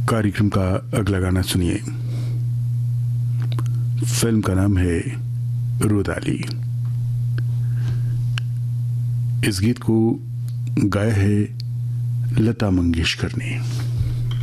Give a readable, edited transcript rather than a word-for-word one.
कार्यक्रम का अगला गाना सुनिए। फिल्म का नाम है रुदाली। इस गीत को गाया है लता मंगेशकर ने।